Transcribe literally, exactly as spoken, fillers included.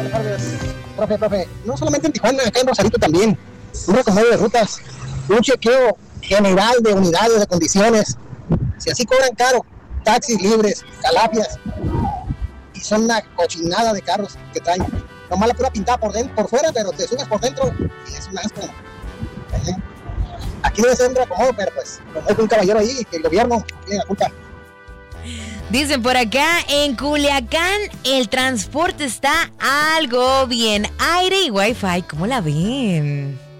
Buenas tardes, profe, profe. No solamente en Tijuana, acá en Rosarito también. Un recomodo de rutas, un chequeo general de unidades, de condiciones. Si así cobran caro, taxis libres, calafias. Y son una cochinada de carros que traen. Nomás la pura pintada por dentro, por fuera, pero te subes por dentro y es un asco. Ajá. Aquí debe ser un recomodo, pero pues, como es un caballero ahí, que el gobierno tiene la culpa. Dicen por acá, en Culiacán el transporte está algo bien. Aire y wifi, ¿cómo la ven?